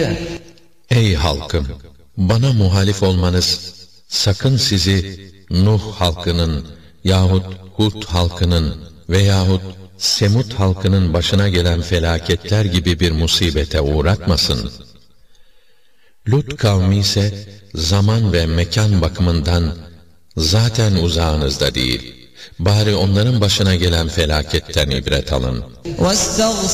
Ey halkım! Bana muhalif olmanız, sakın sizi Nuh halkının yahut Hud halkının veyahut Semud halkının başına gelen felaketler gibi bir musibete uğratmasın. Lut kavmi ise zaman ve mekan bakımından zaten uzağınızda değil. Bari onların başına gelen felaketten ibret alın.